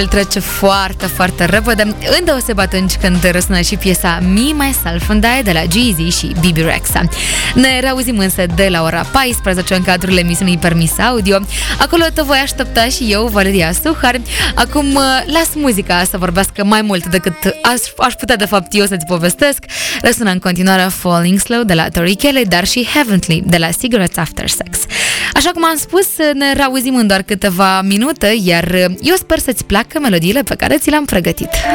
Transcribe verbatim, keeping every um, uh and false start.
El trece foarte, foarte repede, îndeoseb atunci când răsună și piesa Me, Myself and I de la Jeezy și Bebe Rexha. Ne reauzim însă de la ora paisprezece în cadrul emisiunii Permis Audio. Acolo te voi aștepta și eu, Valeria Suhar. Acum las muzica să vorbească mai mult decât aș, aș putea de fapt eu să-ți povestesc. Răsună în continuare Falling Slow de la Tori Kelly, dar și Heavenly de la Cigarettes After Sex. Așa cum am spus, ne reauzim în doar câteva minute, iar eu sper să-ți placă melodiile pe care ți le-am pregătit.